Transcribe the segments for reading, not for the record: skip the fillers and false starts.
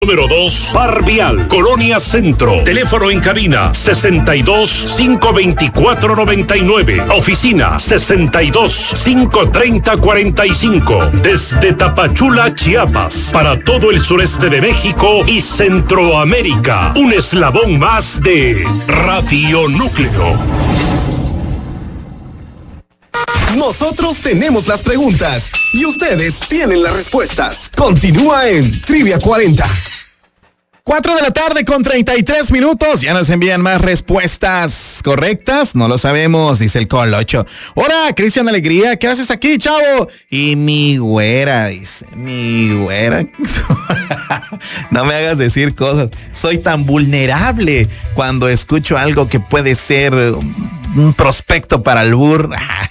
Número 2, Bar Vial, Colonia Centro. Teléfono en cabina 62-524-99. Oficina 62-530-45. Desde Tapachula, Chiapas, para todo el sureste de México y Centroamérica. Un eslabón más de Radio Núcleo. Nosotros tenemos las preguntas y ustedes tienen las respuestas. Continúa en Trivia 40. 4 de la tarde con 33 minutos. Ya nos envían más respuestas correctas. No lo sabemos, dice el Colocho. Hola, Cristian Alegría, ¿qué haces aquí, chavo? Y mi güera, dice. Mi güera. No me hagas decir cosas. Soy tan vulnerable cuando escucho algo que puede ser un prospecto para albur.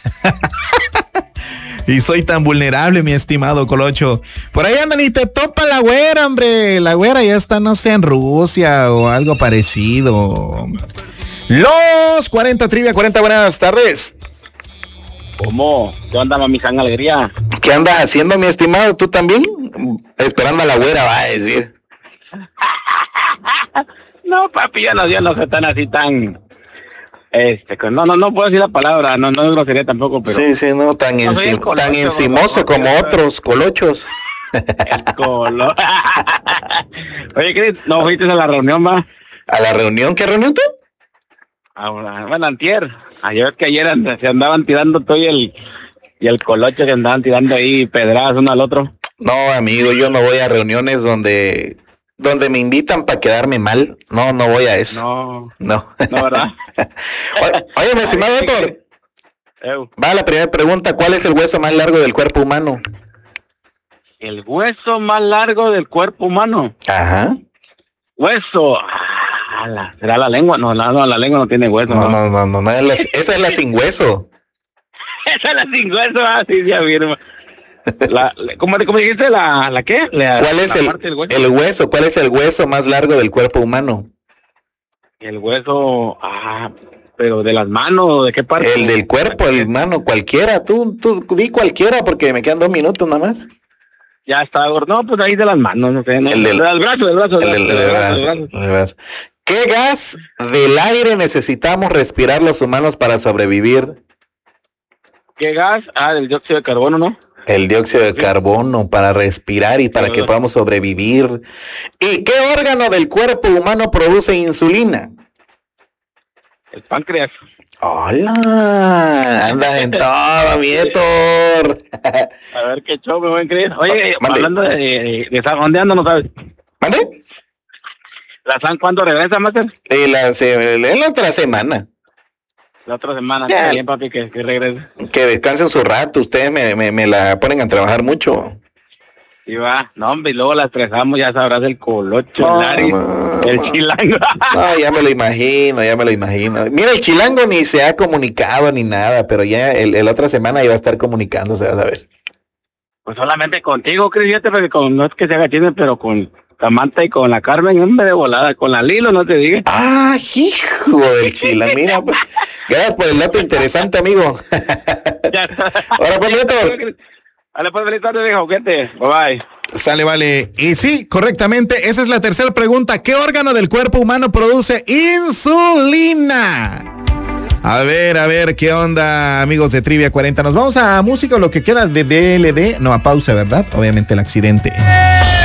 Y soy tan vulnerable, mi estimado Colocho. Por ahí andan y te topa la güera, hombre. La güera ya está, no sé, en Rusia o algo parecido. Los 40 Trivia 40, buenas tardes. ¿Cómo? ¿Qué onda, mamiján Alegría? ¿Qué andas haciendo, mi estimado? ¿Tú también? Esperando a la güera, va a decir. No, papi, ya no están así tan... No puedo decir la palabra, no es grosería tampoco, pero... Sí, no, tan encimoso como otros colochos. Oye, Cris, ¿no fuiste a la reunión, va? ¿A la reunión? ¿Qué reunión tú? Bueno, antier. Ayer que ayer se andaban tirando todo y el Colocho que andaban tirando ahí pedradas uno al otro. No, amigo, yo no voy a reuniones donde me invitan para quedarme mal. No voy a eso. No, ¿verdad? Oye, mi estimado Héctor. Va la primera pregunta. ¿Cuál es el hueso más largo del cuerpo humano? El hueso más largo del cuerpo humano. Ajá. Hueso. ¿Será la lengua? No, la lengua no tiene hueso. No, esa es la sin hueso. Esa es la sin hueso, sí, ya vieron. ¿Cómo dijiste? ¿La qué? ¿Cuál es el hueso? ¿Cuál es el hueso más largo del cuerpo humano? El hueso, pero de las manos, ¿de qué parte? El del cuerpo, el mano, cualquiera. Tú di cualquiera porque me quedan 2 minutos nada más. Ya está, no, pues ahí de las manos, no sé. No, del brazo. El brazo. ¿Qué gas del aire necesitamos respirar los humanos para sobrevivir? ¿Qué gas? Del dióxido de carbono, ¿no? El dióxido de carbono para respirar y para que podamos sobrevivir. ¿Y qué órgano del cuerpo humano produce insulina? El páncreas. Hola, andas en todo, mi Héctor. A ver qué show me voy a creer. Oye, hablando de San, ¿dónde ando? No sabes. ¿Mande? ¿La San cuándo regresa, Master? La otra semana. La otra semana, está bien, papi, que regrese. Que descansen su rato, ustedes me la ponen a trabajar mucho. Y va, no, hombre, y luego la estresamos, ya sabrás, el Colocho, el Chilango. No, ya me lo imagino. Mira, el Chilango ni se ha comunicado ni nada, pero ya el otra semana iba a estar comunicándose, vas a ver. Pues solamente contigo, Cris, porque no es que se haga chisme, pero con Samantha y con la Carmen, hombre, de volada, con la Lilo, no te diga. Hijo del Chilango, mira, pues, gracias por el dato interesante, amigo. Ahora, pues, Héctor. Dale, pues, feliz tarde, viejo, gente. Bye. Sale, vale. Y sí, correctamente, esa es la tercera pregunta. ¿Qué órgano del cuerpo humano produce insulina? A ver, ¿qué onda, amigos de Trivia 40? Nos vamos a música, lo que queda de DLD. No, a pausa, ¿verdad? Obviamente el accidente.